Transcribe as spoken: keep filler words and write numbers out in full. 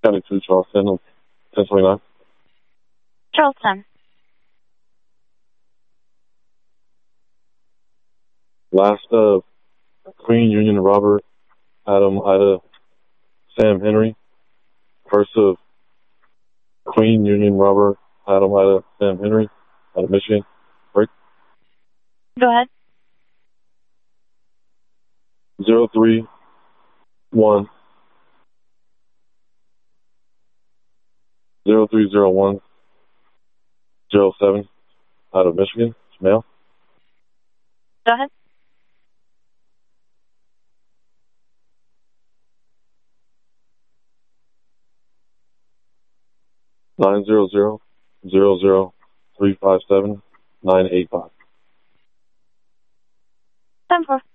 County two, Charleston, ten twenty-nine. Charleston. Last of Queen, Union, Robert, Adam, Ida, Sam, Henry. First of Queen, Union, Robert, Adam, Ida, Sam, Henry, out of Michigan. Break. Go ahead. Zero three one zero three zero one zero seven out of Michigan. It's male. Go ahead. Nine zero zero zero zero three five seven nine eight five. Time for.